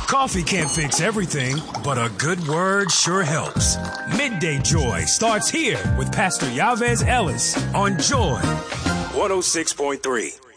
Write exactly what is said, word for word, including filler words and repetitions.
Coffee can't fix everything, but a good word sure helps. Midday Joy starts here with Pastor Yavez Ellis on Joy one oh six point three.